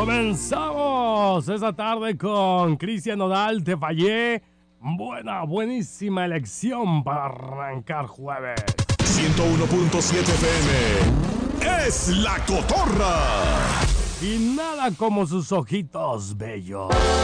Comenzamos esa tarde con Cristian Nodal, Te Fallé. Buenísima elección para arrancar jueves. 101.7 FM es La Cotorra. Y nada como sus ojitos bellos.